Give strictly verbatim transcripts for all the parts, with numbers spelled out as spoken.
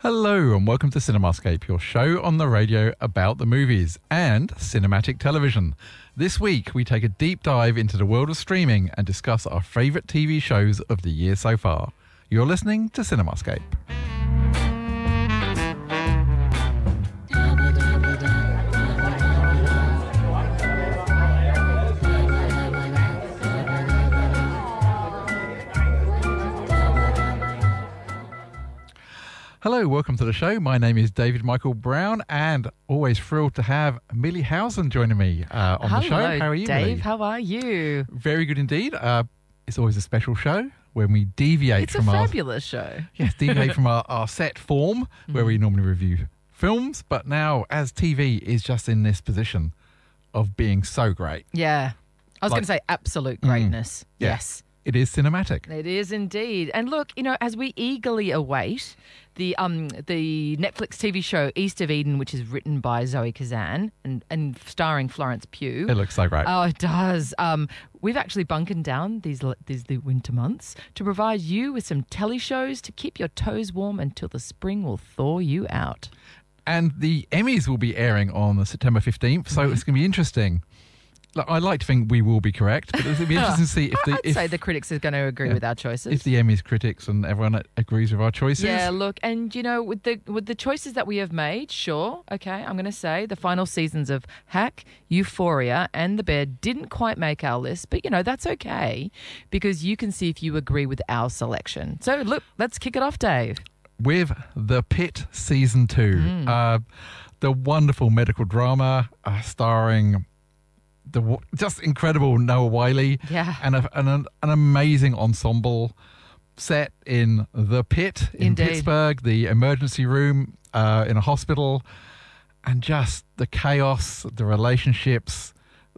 Hello and welcome to Cinemascape, your show on the radio about the movies and cinematic television. This week we take a deep dive into the world of streaming and discuss our favourite T V shows of the year so far. You're listening to Cinemascape. Hello, welcome to the show. My name is David Michael Brown and always thrilled to have Millie Howson joining me uh, on Hello, the show. How are you, Dave? Millie? How are you? Very good indeed. Uh, it's always a special show when we deviate It's from a our fabulous show. yes, deviate from our, our set form where we normally review films, but now as T V is just in this position of being so great. Yeah. I was Like- going to say absolute greatness. Yeah. Yes. It is cinematic. It is indeed. And look, you know, as we eagerly await the um the Netflix T V show East of Eden, which is written by Zoe Kazan and, and starring Florence Pugh. It looks so great. Oh, it does. Um, we've actually bunkered down these these the winter months to provide you with some telly shows to keep your toes warm until the spring will thaw you out. And the Emmys will be airing on September fifteenth, so it's going to be interesting. Like, I like to think we will be correct, but it'll be interesting to see if the I'd if, say the critics are going to agree yeah, with our choices. if the Emmys critics and everyone agrees with our choices. Yeah, look, and you know, with the with the choices that we have made, sure, okay, I'm going to say the final seasons of Hack, Euphoria, and The Bear didn't quite make our list, but you know that's okay because you can see if you agree with our selection. So look, let's kick it off, Dave. With The Pit Season two, Mm. uh, the wonderful medical drama uh, starring the w- just incredible Noah Wiley. Yeah. And, a, and an, an amazing ensemble set in the pit in Indeed. Pittsburgh, the emergency room uh, in a hospital, and just the chaos, the relationships,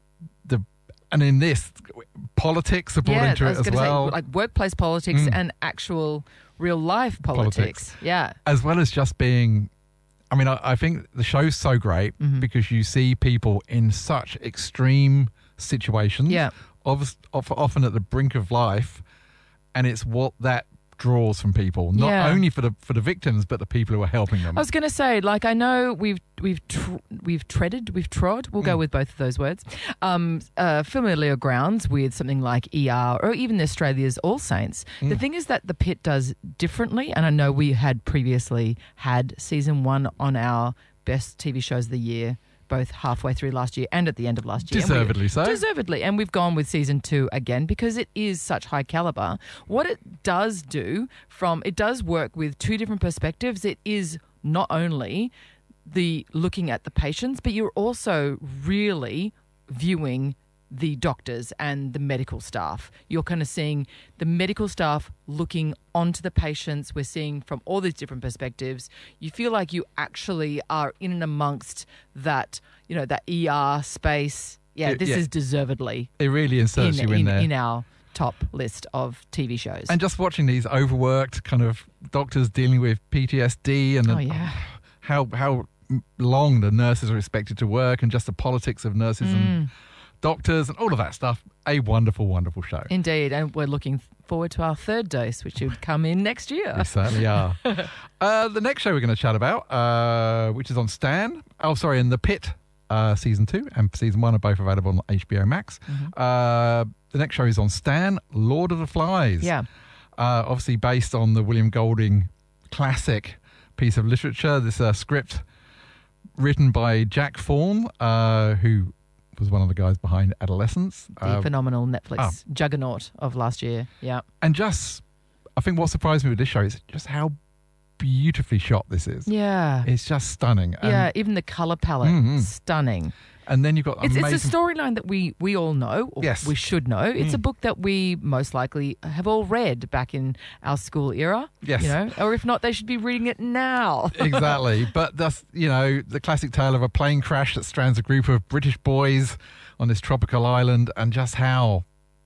the and in this, politics are brought yeah, into I it was as going to well, say like workplace politics Mm. and actual real life politics. Politics. Yeah. as well as just being. I mean, I, I think the show's so great Mhm. because you see people in such extreme situations, Yeah. of, of, often at the brink of life, and it's what that draws from people, not Yeah. only for the for the victims, but the people who are helping them. I was going to say, like, I know we've we've tr- we've treaded, we've trod. We'll go Mm. with both of those words. Um, uh, familiar grounds with something like E R or even Australia's All Saints. The Mm. thing is that The Pit does differently, and I know we had previously had season one on our best T V shows of the year, both halfway through last year and at the end of last year. And we- Deservedly so. Deservedly. And we've gone with season two again because it is such high caliber. What it does do from, it does work with two different perspectives. It is not only the looking at the patients, but you're also really viewing the doctors and the medical staff. You're kind of seeing the medical staff looking onto the patients. We're seeing from all these different perspectives. You feel like you actually are in and amongst that, you know, that E R space. Yeah, It- this yeah. is deservedly It really inserts in, you in, in, there. in our top list of T V shows. And just watching these overworked kind of doctors dealing with P T S D and the, oh, yeah. how how long the nurses are expected to work, and just the politics of nurses and Mm, doctors and all of that stuff. A wonderful, wonderful show. indeed. And we're looking forward to our third dose, which would come in next year. We certainly are. uh, the next show we're going to chat about, uh, which is on Stan. Oh, sorry, in The Pit, uh, season two and season one are both available on H B O Max. Mhm. Uh, the next show is on Stan, Lord of the Flies. Yeah. Uh, obviously based on the William Golding classic piece of literature. This uh, script written by Jack Thorne, uh, who was one of the guys behind Adolescence. The Uh, phenomenal Netflix ah. juggernaut of last year. Yeah. and just, I think what surprised me with this show is just how beautifully shot this is. Yeah. It's just stunning. And, yeah, even the color palette, Mhm. stunning. and then you've got It's, amazing... it's a storyline that we, we all know, or Yes. we should know. It's Mm. a book that we most likely have all read back in our school era. Yes. You know, or if not, they should be reading it now. Exactly. But that's, you know, the classic tale of a plane crash that strands a group of British boys on this tropical island, and just how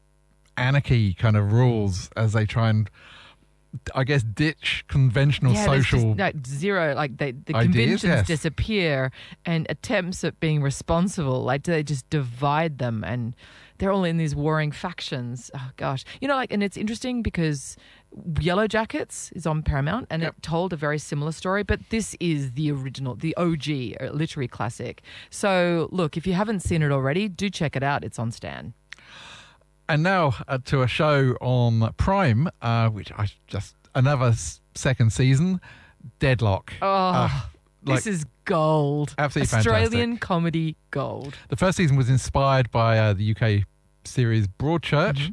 anarchy kind of rules as they try and, I guess, ditch conventional yeah, there's social... just, like zero, like they, the Ideas, conventions yes. disappear, and attempts at being responsible, like they just divide them, and they're all in these warring factions. Oh gosh, you know, like, and it's interesting because Yellow Jackets is on Paramount, and Yep. it told a very similar story, but this is the original, the O G, uh, literary classic. So, look, if you haven't seen it already, do check it out. It's on Stan. And now uh, to a show on Prime, uh, which I just another s- second season, Deadlock. Oh, Uh, like, this is gold. absolutely Australian fantastic. comedy gold. The first season was inspired by uh, the U K series Broadchurch,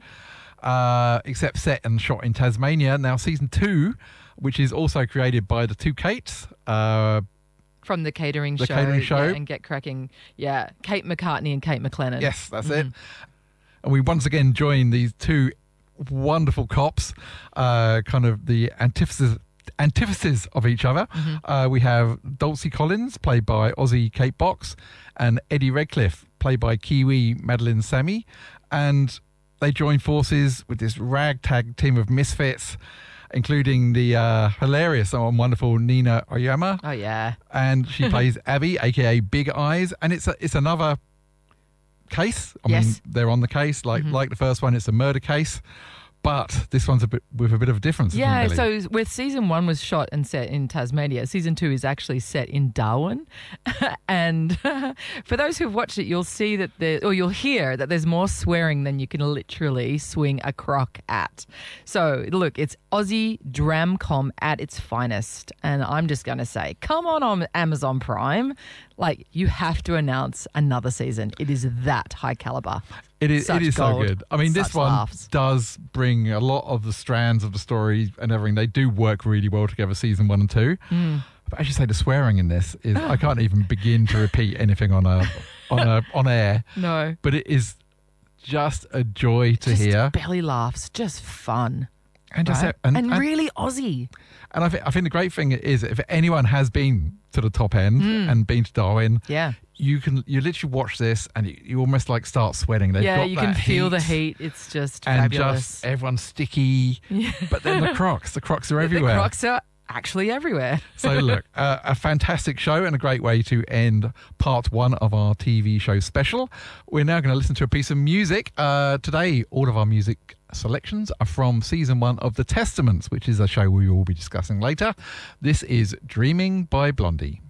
uh, except set and shot in Tasmania. Now season two, which is also created by the two Kates, uh, From the catering The show. catering show. Yeah, and Get Cracking. Yeah, Kate McCartney and Kate McLennan. yes, that's it. And we once again join these two wonderful cops, uh, kind of the antithesis antithesis of each other. Uh, we have Dulcie Collins, played by Aussie Kate Box, and Eddie Redcliffe, played by Kiwi Madeline Sammy. And they join forces with this ragtag team of misfits, including the uh, hilarious and wonderful Nina Oyama. Oh, yeah. And she plays Abby, aka Big Eyes. And it's a, it's another case. I Yes. mean, they're on the case. Like like the first one, it's a murder case. But this one's a bit with a bit of a difference. isn't Yeah, it, Billy? so with season one was shot and set in Tasmania, season two is actually set in Darwin. And for those who've watched it, you'll see that there, or you'll hear that there's more swearing than you can literally swing a crock at. So look, it's Aussie Dramcom at its finest. And I'm just going to say, come on on Amazon Prime. Like, you have to announce another season. It is that high caliber. It is. Such It is so gold. good. I mean, this Such one laughs. does bring a lot of the strands of the story and everything. They do work really well together, season one and two. Mm. But as you say, the swearing in this is I can't even begin to repeat anything on a on a on air. No. But it is just a joy to Just hear, belly laughs, just fun. and just Right? and, and, and, really Aussie. and I, th- I think the great thing is if anyone has been to the top end and been to Darwin, Yeah. you can you literally watch this and you, you almost like start sweating. They've yeah, got you that can feel the heat. heat. It's just And fabulous. just everyone's sticky, Yeah. but then the Crocs, the Crocs are The everywhere. crocs are actually everywhere. So look, uh, a fantastic show and a great way to end part one of our T V show special. We're now going to listen to a piece of music. Uh, today, all of our music selections are from season one of The Testaments, which is a show we will be discussing later. This is Dreaming by Blondie.